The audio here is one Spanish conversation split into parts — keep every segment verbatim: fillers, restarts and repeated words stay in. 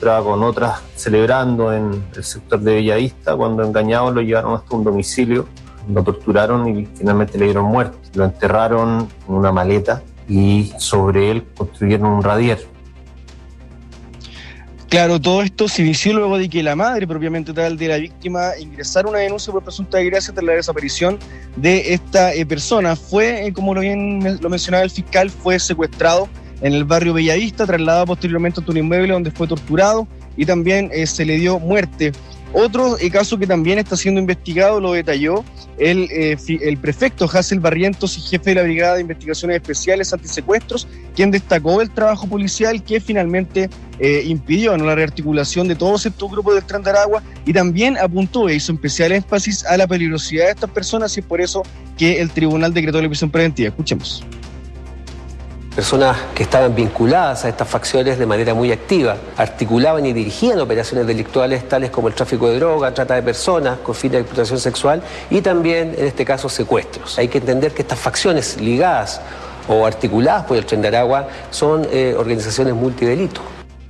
encontraba con otras celebrando en el sector de Bellavista, cuando engañados lo llevaron hasta un domicilio, lo torturaron y finalmente le dieron muerte. Lo enterraron en una maleta y sobre él construyeron un radier. Claro, todo esto se inició luego de que la madre propiamente tal de la víctima ingresara una denuncia por presunta desgracia tras la desaparición de esta eh, persona. Fue, eh, como lo bien lo mencionaba el fiscal, fue secuestrado en el barrio Bellavista, trasladado posteriormente a un inmueble donde fue torturado y también eh, se le dio muerte. Otro eh, caso que también está siendo investigado lo detalló el, eh, el prefecto Hassel Barrientos y jefe de la Brigada de Investigaciones Especiales Antisecuestros, quien destacó el trabajo policial que finalmente eh, impidió, ¿no?, la rearticulación de todos estos grupos del Tren de Aragua, y también apuntó e hizo especial énfasis a la peligrosidad de estas personas, y es por eso que el tribunal decretó la prisión preventiva. Escuchemos. Personas que estaban vinculadas a estas facciones de manera muy activa, articulaban y dirigían operaciones delictuales tales como el tráfico de droga, trata de personas con fines de explotación sexual y también, en este caso, secuestros. Hay que entender que estas facciones ligadas o articuladas por el Tren de Aragua son eh, organizaciones multidelito.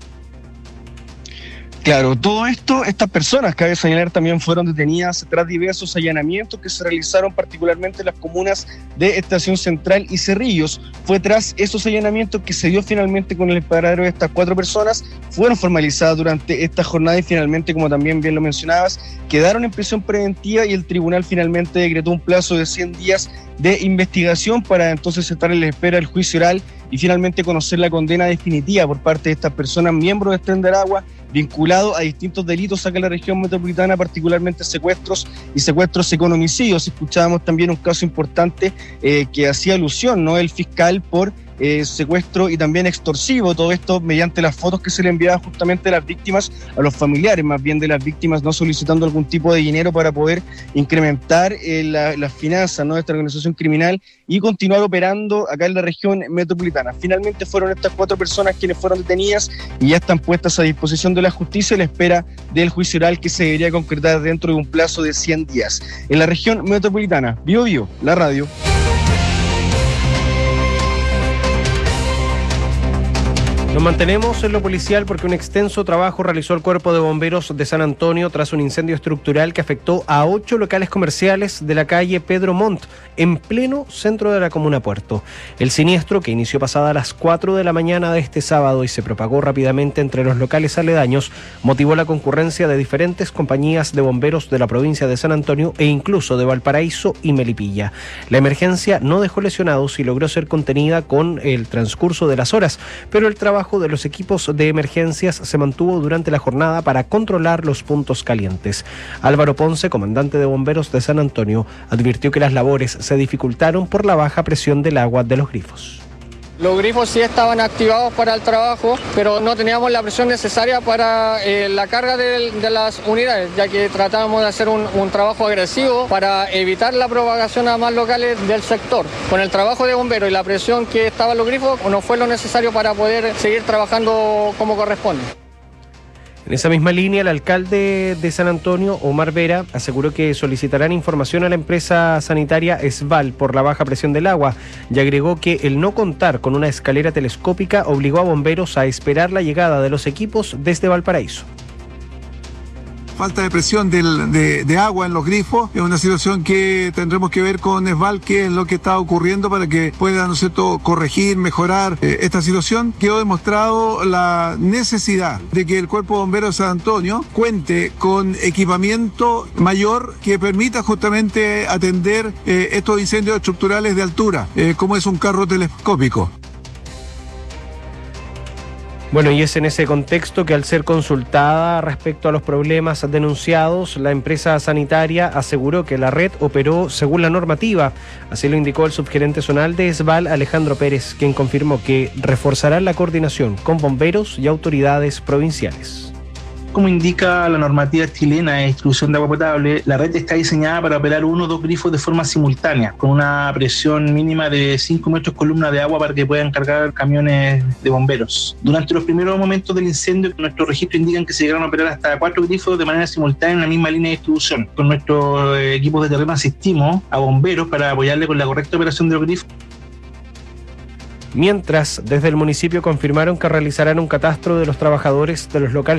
Claro, todo esto, estas personas, cabe señalar, también fueron detenidas tras diversos allanamientos que se realizaron particularmente en las comunas de Estación Central y Cerrillos. Fue tras esos allanamientos que se dio finalmente con el paradero de estas cuatro personas, fueron formalizadas durante esta jornada y finalmente, como también bien lo mencionabas, quedaron en prisión preventiva y el tribunal finalmente decretó un plazo de cien días de investigación para entonces estar en la espera del juicio oral y finalmente conocer la condena definitiva por parte de estas personas, miembros del Tren de Aragua, vinculado a distintos delitos acá en la región metropolitana, particularmente secuestros y secuestros con homicidios. Escuchábamos también un caso importante eh, que hacía alusión, ¿no?, el fiscal por eh, secuestro y también extorsivo, todo esto mediante las fotos que se le enviaban justamente a las víctimas, a los familiares más bien de las víctimas, no solicitando algún tipo de dinero para poder incrementar eh, la, las finanzas, ¿no?, de esta organización criminal y continuar operando acá en la región metropolitana. Finalmente fueron estas cuatro personas quienes fueron detenidas y ya están puestas a disposición de la justicia a la espera del juicio oral que se debería concretar dentro de un plazo de cien días. En la región metropolitana, Bio Bio, la radio. Nos mantenemos en lo policial porque un extenso trabajo realizó el Cuerpo de Bomberos de San Antonio tras un incendio estructural que afectó a ocho locales comerciales de la calle Pedro Montt, en pleno centro de la comuna Puerto. El siniestro, que inició pasada a las cuatro de la mañana de este sábado y se propagó rápidamente entre los locales aledaños, motivó la concurrencia de diferentes compañías de bomberos de la provincia de San Antonio e incluso de Valparaíso y Melipilla. La emergencia no dejó lesionados y logró ser contenida con el transcurso de las horas, pero el trabajo de los equipos de emergencias se mantuvo durante la jornada para controlar los puntos calientes. Álvaro Ponce, comandante de bomberos de San Antonio, advirtió que las labores se dificultaron por la baja presión del agua de los grifos. Los grifos sí estaban activados para el trabajo, pero no teníamos la presión necesaria para eh, la carga de, de las unidades, ya que tratábamos de hacer un, un trabajo agresivo para evitar la propagación a más locales del sector. Con el trabajo de bomberos y la presión que estaban los grifos, no fue lo necesario para poder seguir trabajando como corresponde. En esa misma línea, el alcalde de San Antonio, Omar Vera, aseguró que solicitarán información a la empresa sanitaria Esval por la baja presión del agua y agregó que el no contar con una escalera telescópica obligó a bomberos a esperar la llegada de los equipos desde Valparaíso. Falta de presión del, de, de agua en los grifos es una situación que tendremos que ver con Esval, qué es lo que está ocurriendo para que pueda, ¿no es cierto?, corregir, mejorar eh, esta situación. Quedó demostrado la necesidad de que el Cuerpo de Bomberos de San Antonio cuente con equipamiento mayor que permita justamente atender eh, estos incendios estructurales de altura, eh, como es un carro telescópico. Bueno, y es en ese contexto que al ser consultada respecto a los problemas denunciados, la empresa sanitaria aseguró que la red operó según la normativa. Así lo indicó el subgerente zonal de Esval, Alejandro Pérez, quien confirmó que reforzará la coordinación con bomberos y autoridades provinciales. Como indica la normativa chilena de distribución de agua potable, la red está diseñada para operar uno o dos grifos de forma simultánea, con una presión mínima de cinco metros columna de agua para que puedan cargar camiones de bomberos. Durante los primeros momentos del incendio, nuestros registros indican que se llegaron a operar hasta cuatro grifos de manera simultánea en la misma línea de distribución. Con nuestros equipos de terreno asistimos a bomberos para apoyarle con la correcta operación de los grifos. Mientras, desde el municipio confirmaron que realizarán un catastro de los trabajadores de los locales